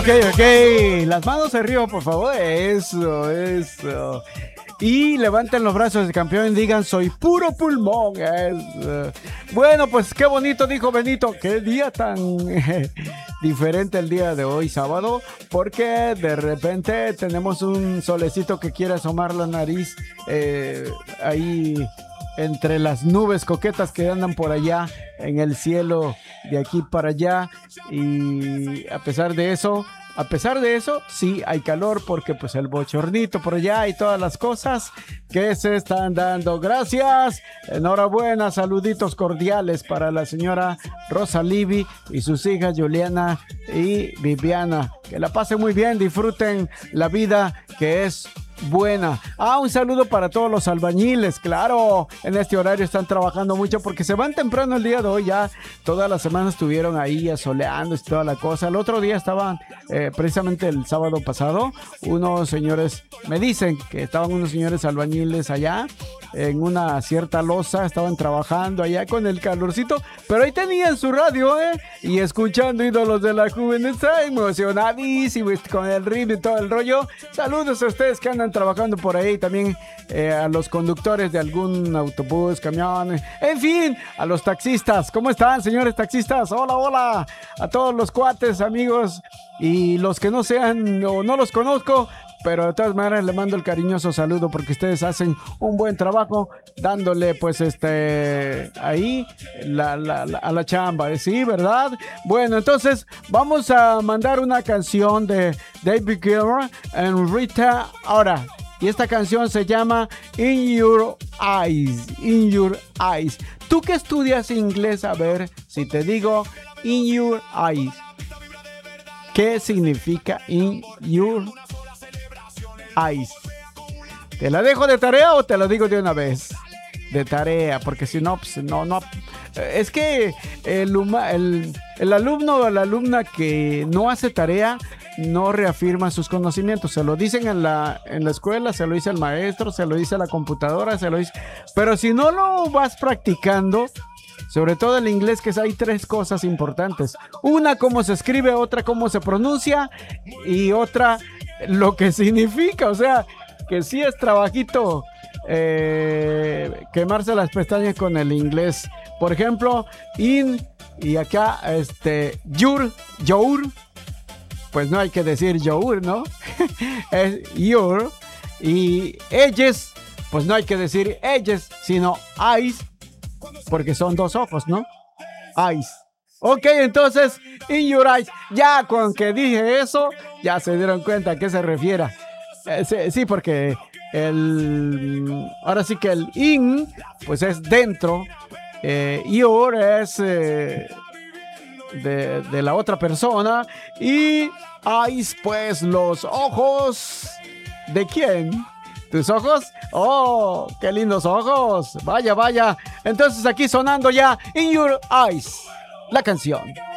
Ok, ok. Las manos arriba, por favor. Eso. Y levanten los brazos de campeón y digan, soy puro pulmón. Eso. Bueno, pues qué bonito dijo Benito. Qué día tan diferente el día de hoy, sábado. Porque de repente tenemos un solecito que quiere asomar la nariz ahí entre las nubes coquetas que andan por allá en el cielo de aquí para allá. Y a pesar de eso, sí hay calor porque pues el bochornito por allá y todas las cosas que se están dando. Gracias, enhorabuena, saluditos cordiales para la señora Rosa Libby y sus hijas Juliana y Viviana. Que la pasen muy bien, disfruten la vida que es buena. Un saludo para todos los albañiles, claro, en este horario están trabajando mucho porque se van temprano el día de hoy, ya toda la semana estuvieron ahí asoleando y toda la cosa. El otro día estaban, precisamente el sábado pasado, unos señores, me dicen que estaban unos señores albañiles allá en una cierta loza, estaban trabajando allá con el calorcito, pero ahí tenían su radio, y escuchando ídolos de la juventud, está emocionadísimo con el ritmo y todo el rollo. Saludos a ustedes que andan trabajando por ahí, también a los conductores de algún autobús, camión, en fin, a los taxistas. ¿Cómo están, señores taxistas? Hola, hola, a todos los cuates, amigos, y los que no sean o no los conozco, pero de todas maneras le mando el cariñoso saludo porque ustedes hacen un buen trabajo dándole pues ahí a la chamba, ¿sí? ¿Verdad? Bueno, entonces vamos a mandar una canción de David Gilmour en Rita Ora. Y esta canción se llama In Your Eyes. In Your Eyes. Tú que estudias inglés, a ver si te digo In Your Eyes. ¿Qué significa In Your Eyes? ¿Te la dejo de tarea o te lo digo de una vez? De tarea, porque si no, pues no. Es que el alumno o la alumna que no hace tarea no reafirma sus conocimientos. Se lo dicen en la escuela, se lo dice el maestro, se lo dice la computadora, se lo dice. Pero si no lo vas practicando, sobre todo el inglés, que hay tres cosas importantes. Una, cómo se escribe, otra, cómo se pronuncia, y otra, lo que significa. O sea, que sí es trabajito quemarse las pestañas con el inglés. Por ejemplo, in, y acá, your, pues no hay que decir your, ¿no? Es your. Y edges, pues no hay que decir edges, sino eyes, porque son dos ojos, ¿no? Eyes. Ok, entonces, in your eyes. Ya con que dije eso, ya se dieron cuenta a qué se refiere. Sí, porque ahora sí que el in, pues es dentro. Your es de la otra persona. Y eyes, pues los ojos. ¿De quién? ¿Tus ojos? ¡Oh, qué lindos ojos! Vaya. Entonces aquí sonando ya In Your Eyes, la canción.